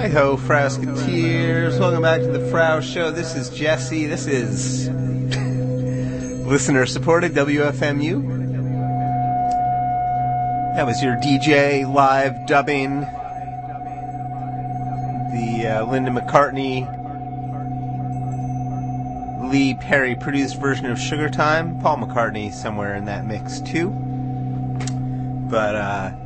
Hi-ho, Frowsketeers. Welcome back to the Frow Show. This is Jesse. This is listener-supported WFMU. That was your DJ live dubbing the Linda McCartney, Lee Perry produced version of Sugar Time. Paul McCartney somewhere in that mix too. But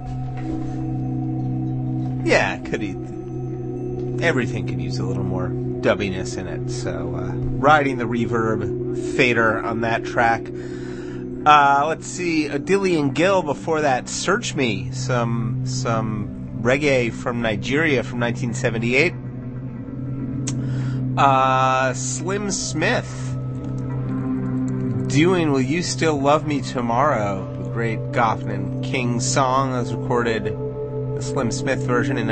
yeah, everything could use a little more dubbiness in it. So riding the reverb fader on that track. Let's see, Adillian Gill before that. Search Me, some reggae from Nigeria from 1978. Slim Smith doing Will You Still Love Me Tomorrow, the great Goffin and King song that was recorded, the Slim Smith version in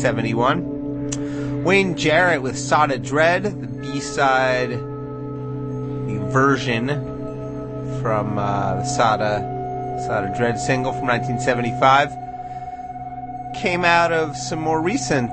1971. Wayne Jarrett with Sada Dread, the B-side, the version from the Sada Dread single from 1975. Came out of some more recent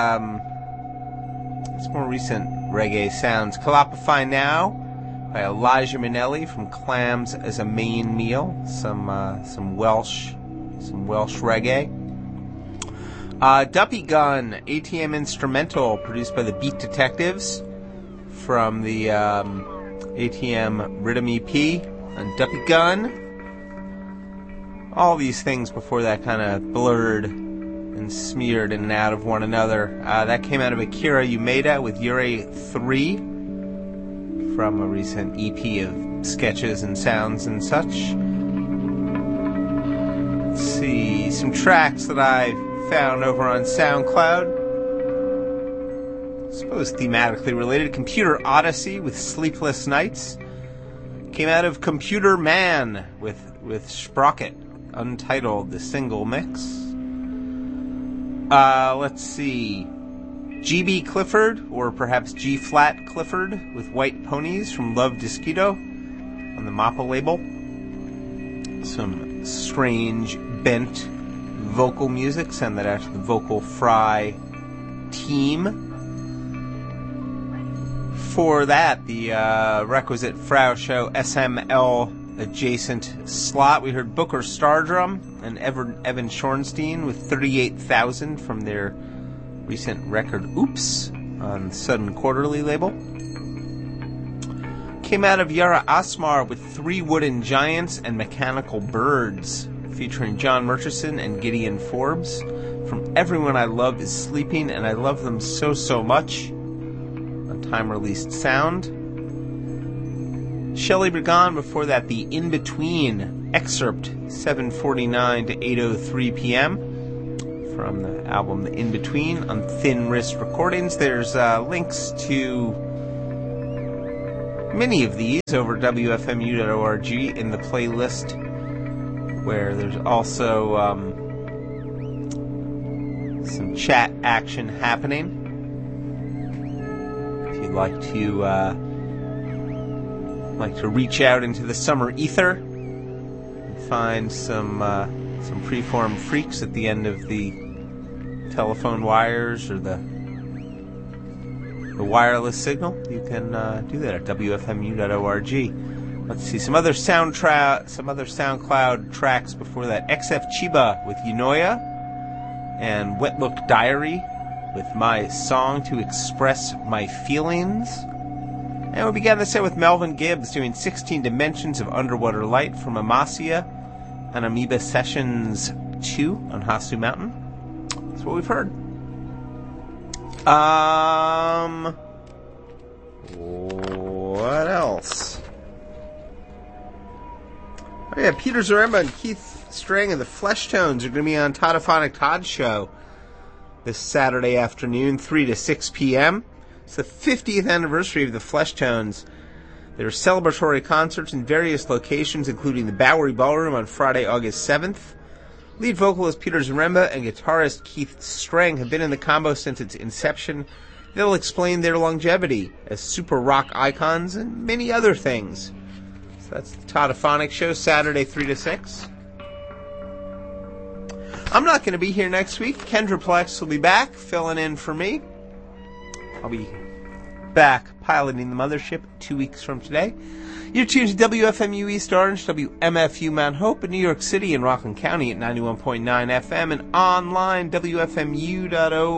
reggae sounds. Kalapify Now by Elijah Minnelli from Clams as a Main Meal. Some Welsh reggae. Duppy Gun, ATM instrumental produced by the Beat Detectives from the ATM Rhythm EP and Duppy Gun. All these things before that kind of blurred and smeared in and out of one another. That came out of Akira Umeda with Yuri 3 from a recent EP of sketches and sounds and such. Let's see, some tracks that I found over on SoundCloud. I suppose thematically related. Computer Odyssey with Sleepless Nights. Came out of Computer Man with Sprocket, Untitled, the single mix. Let's see. G.B. Clifford, or perhaps G-Flat Clifford, with White Ponies from Love Disquito on the Mappa label. Some strange, bent vocal music. Send that out to the Vocal Fry team. For that, the requisite Frau Show SML adjacent slot, we heard Booker Stardrum and Evan Schornstein with 38,000 from their recent record Oops on Sudden Quarterly label. Came out of Yara Asmar with Three Wooden Giants and Mechanical Birds, featuring John Murchison and Gideon Forbes. From Everyone I Love Is Sleeping, and I Love Them So, So Much on time-released sound. Shelley Brigan before that, the In Between excerpt, 7:49 to 8:03 p.m. from the album The In Between on Thin Wrist Recordings. There's links to many of these over WFMU.org in the playlist, where there's also some chat action happening. If you'd like to reach out into the summer ether and find some preformed freaks at the end of the telephone wires or the wireless signal, you can do that at WFMU.org. Let's see, some other SoundCloud tracks before that. XF Chiba with Unoya and Wet Look Diary with My Song to Express My Feelings. And we began the set with Melvin Gibbs doing 16 Dimensions of Underwater Light from Amasia and Amoeba Sessions 2 on Hasu Mountain. That's what we've heard. What else? Oh yeah, Peter Zaremba and Keith Strang of the Fleshtones are going to be on Toddophonic Todd Show this Saturday afternoon, 3 to 6 p.m. It's the 50th anniversary of the Fleshtones. There are celebratory concerts in various locations, including the Bowery Ballroom on Friday, August 7th. Lead vocalist Peter Zaremba and guitarist Keith Strang have been in the combo since its inception. They'll explain their longevity as super rock icons and many other things. So that's the Toddophonic Show, Saturday, 3 to 6. I'm not going to be here next week. Kendra Plex will be back, filling in for me. I'll be back piloting the mothership 2 weeks from today. You're tuned to WFMU East Orange, WMFU Mount Hope in New York City and Rockland County at 91.9 FM and online, WFMU.org.